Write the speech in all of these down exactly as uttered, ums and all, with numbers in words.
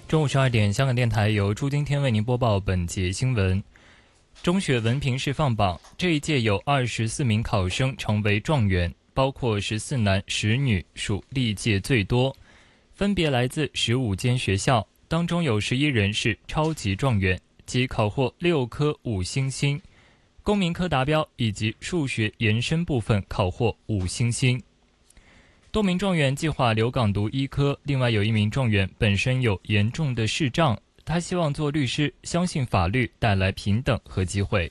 中午十二点，香港电台由朱金天为您播报本节新闻。中学文凭试放榜，这一届有二十四名考生成为状元，包括十四男十女，属历届最多，分别来自十五间学校，当中有十一人是超级状元，即考获六科五星星，公民科达标以及数学延伸部分考获五星星。多名状元计划留港读医科，另外有一名状元本身有严重的视障，他希望做律师，相信法律带来平等和机会。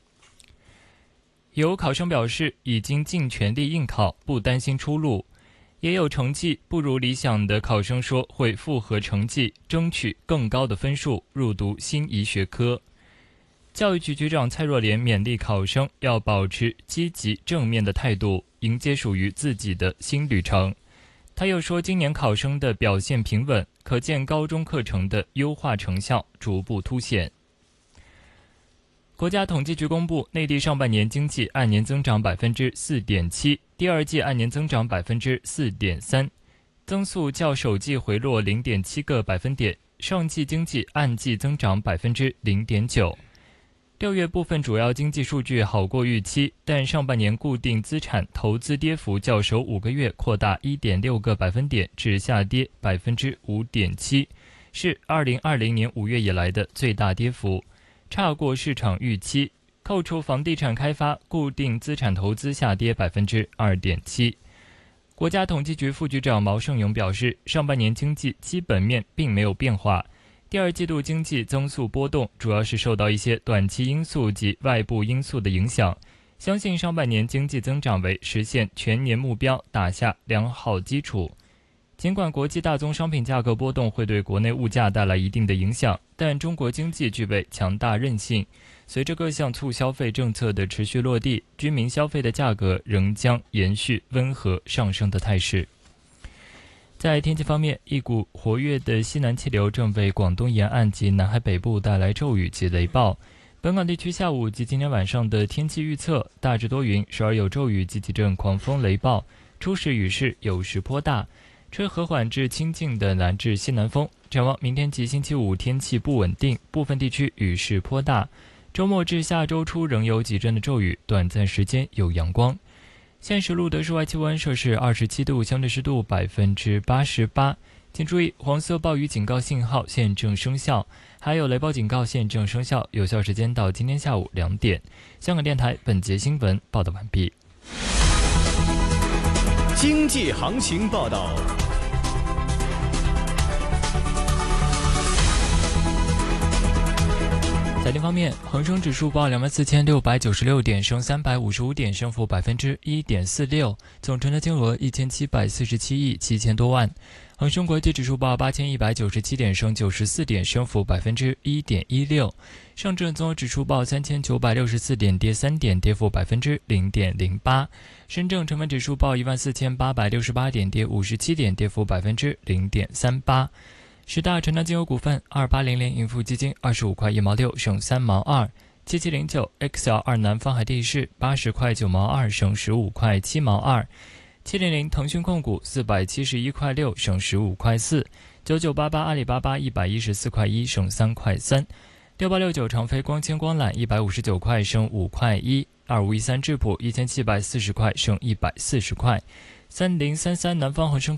有考生表示已经尽全力应考，不担心出路，也有成绩不如理想的考生说会复核成绩，争取更高的分数入读新医学科。教育局局长蔡若莲勉励考生要保持积极正面的态度，迎接属于自己的新旅程。他又说，今年考生的表现平稳，可见高中课程的优化成效逐步凸显。国家统计局公布，内地上半年经济按年增长 百分之四点七， 第二季按年增长 百分之四点三， 增速较首季回落 零点七 个百分点，上季经济按季增长 百分之零点九。六月部分主要经济数据好过预期，但上半年固定资产投资跌幅较首五个月扩大 一点六 个百分点至下跌 百分之五点七， 是二零二零年五月以来的最大跌幅，差过市场预期。扣除房地产开发，固定资产投资下跌 百分之二点七。 国家统计局副局长毛盛勇表示，上半年经济基本面并没有变化，第二季度经济增速波动主要是受到一些短期因素及外部因素的影响，相信上半年经济增长为实现全年目标打下良好基础。尽管国际大宗商品价格波动会对国内物价带来一定的影响，但中国经济具备强大韧性，随着各项促消费政策的持续落地，居民消费的价格仍将延续温和上升的态势。在天气方面，一股活跃的西南气流正为广东沿岸及南海北部带来骤雨及雷暴。本港地区下午及今天晚上的天气预测，大致多云，时而有骤雨及几阵狂风雷暴，初时雨势有时颇大，吹和缓至清劲的南至西南风。展望明天及星期五天气不稳定，部分地区雨势颇大，周末至下周初仍有几阵的骤雨，短暂时间有阳光。现时录得室外气温摄氏二十七度，相对湿度 百分之八十八。 请注意，黄色暴雨警告信号现正生效，还有雷暴警告现正生效，有效时间到今天下午两点。香港电台本节新闻报道完毕。 经济行情报道。 财经方面，恒生指数报两万四千六百九十六点，升三百五十五点，升幅 百分之一点四六， 总成交金额一千七百四十七亿七千多万。恒生国际指数报八千一百九十七点，升九十四点，升幅 百分之一点一六。上证综合指数报三千九百六十四点，跌三点，跌幅 百分之零点零八。深证成分指数报一万四千八百六十八点，跌五十七点，跌幅 百分之零点三八。十大成交金额股份：二八零零盈富基金二十五块一毛六，升三毛二；七七零九 X L 二南方海地市八十块九毛二，升十五块七毛二；七零零腾讯控股四百七十一块六，升十五块四；九九八八阿里巴巴一百一十四块一，升三块三；六八六九长飞光纤光缆一百五十九块，升五块一；二五一三智普一千七百四十块，升一百四十块；三零三三南方恒生